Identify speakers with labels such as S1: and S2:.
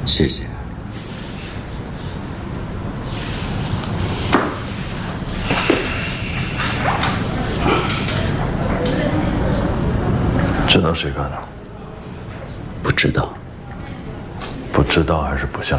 S1: 谢谢。
S2: 知道谁干的？
S1: 不知道。
S2: 不知道还是不相